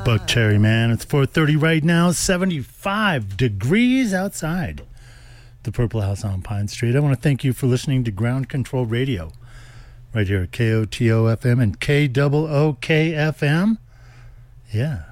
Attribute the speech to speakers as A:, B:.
A: Buck Cherry, man. It's 4:30 right now, 75 degrees outside the Purple House on Pine Street. I want to thank you for listening to Ground Control Radio right here at KOTO FM and KOOK FM. Yeah,